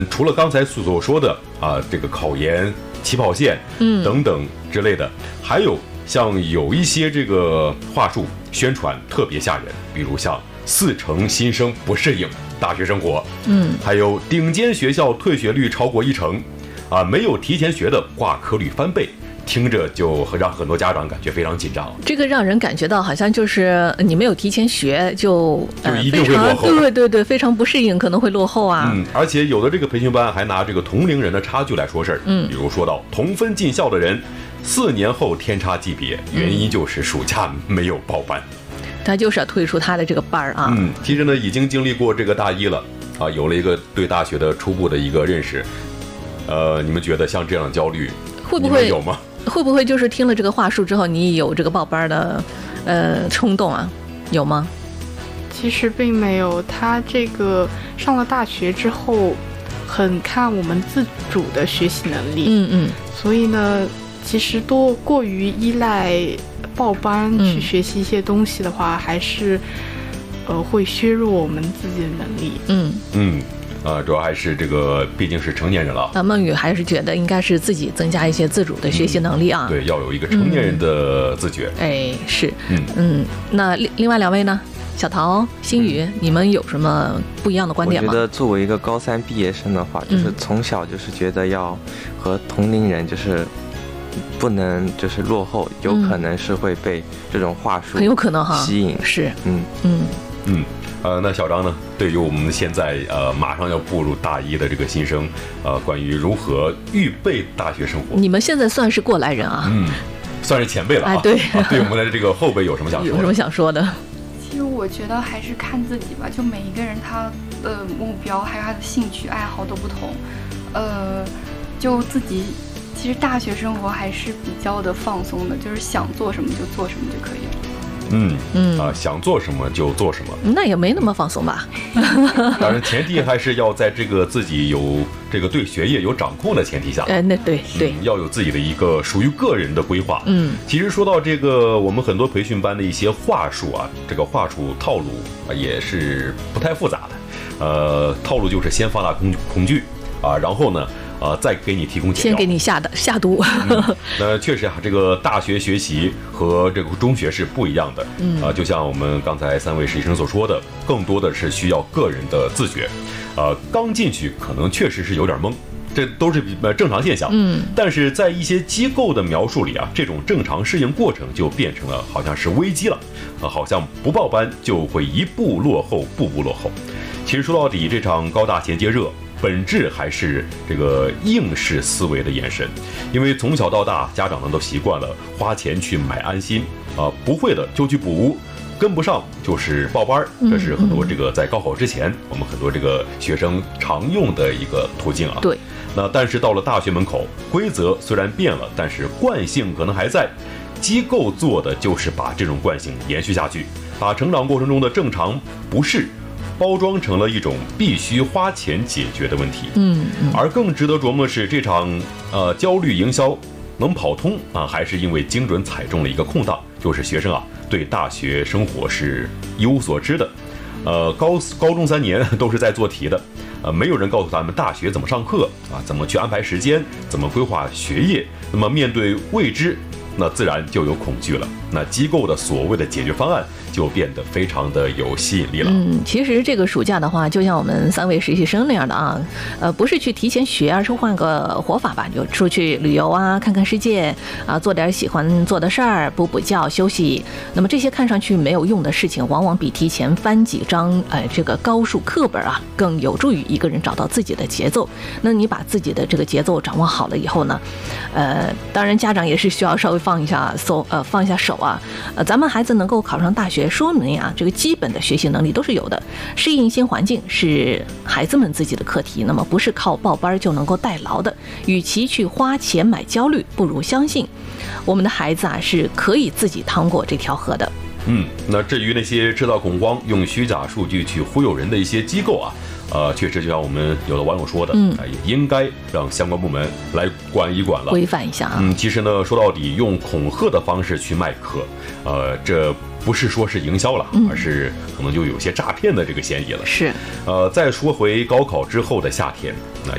除了刚才所说的这个考研、起跑线等等之类的，还有像有一些这个话术宣传特别吓人，比如像4成新生不适应大学生活，还有顶尖学校退学率超过1成，没有提前学的挂科率翻倍。听着就让很多家长感觉非常紧张， 这个让人感觉到好像就是你没有提前学就一定会落后， 对，非常不适应，可能会落后啊。 而且有的这个培训班还拿这个同龄人的差距来说事儿，比如说到同分进校的人4年后天差地别，原因就是暑假没有报班， 他就是要退出他的这个班啊。 其实呢，已经经历过这个大一了有了一个对大学的初步的一个认识，你们觉得像这样的焦虑会不会有吗？ 会不会就是听了这个话术之后，你有这个报班的冲动啊？有吗？ 其实并没有，他这个上了大学之后，很看我们自主的学习能力。所以呢，其实过于依赖报班去学习一些东西的话，还是会削弱我们自己的能力。 主要还是这个，毕竟是成年人了。 孟宇还是觉得应该是自己增加一些自主的学习能力啊。 对，要有一个成年人的自觉。 是。那另外2位呢？小陶、新宇，你们有什么不一样的观点吗？ 我觉得作为一个高3毕业生的话，就是从小就是觉得要和同龄人就是不能就是落后，有可能是会被这种话术很有可能吸引。 是。 那小张呢？对于我们现在马上要步入大一的这个新生，关于如何预备大学生活， 你们现在算是过来人啊， 算是前辈了啊。 对， 对我们的这个后辈有什么想说的？ 其实我觉得还是看自己吧，就每一个人他的目标还有他的兴趣爱好都不同，就自己其实大学生活还是比较的放松的，就是想做什么就做什么就可以了。 想做什么就做什么， 那也没那么放松吧。 当然，前提还是要在这个自己有这个对学业有掌控的前提下。 那对， 要有自己的一个属于个人的规划。其实说到这个，我们很多培训班的一些话术这个话术套路也是不太复杂的。套路就是先放大恐惧然后呢。再给你提供解药， 先给你下毒。 那确实这个大学学习和这个中学是不一样的。就像我们刚才3位实习生所说的，更多的是需要个人的自觉。刚进去可能确实是有点懵，这都是正常现象。但是在一些机构的描述里这种正常适应过程就变成了好像是危机了。好像不报班就会一步落后，步步落后。其实说到底，这场高大衔接热。本质还是这个应试思维的延伸，因为从小到大，家长们都习惯了花钱去买安心，不会的就去补，跟不上就是报班，这是很多这个在高考之前，我们很多这个学生常用的一个途径对。 那但是到了大学门口，规则虽然变了，但是惯性可能还在。机构做的就是把这种惯性延续下去，把成长过程中的正常不适。包装成了一种必须花钱解决的问题。而更值得琢磨的是，这场焦虑营销能跑通还是因为精准踩中了一个空档，就是学生对大学生活是一无所知的。高中3年都是在做题的，没有人告诉他们大学怎么上课怎么去安排时间，怎么规划学业。那么面对未知，那自然就有恐惧了。那机构的所谓的解决方案就变得非常的有吸引力了。 其实这个暑假的话，就像我们3位实习生那样的不是去提前学，而是换个活法吧，就出去旅游看看世界做点喜欢做的事儿，补觉休息。那么这些看上去没有用的事情，往往比提前翻几张这个高数课本更有助于一个人找到自己的节奏。那你把自己的这个节奏掌握好了以后呢，当然家长也是需要稍微放一下手咱们孩子能够考上大学，说明这个基本的学习能力都是有的。适应新环境是孩子们自己的课题，那么不是靠报班就能够代劳的。与其去花钱买焦虑，不如相信我们的孩子是可以自己趟过这条河的。 那至于那些制造恐慌、用虚假数据去忽悠人的一些机构确实就像我们有的网友说的，也应该让相关部门来管一管了， 规范一下其实呢，说到底，用恐吓的方式去卖课，这不是说是营销了，而是可能就有些诈骗的这个嫌疑了。 是。 再说回高考之后的夏天，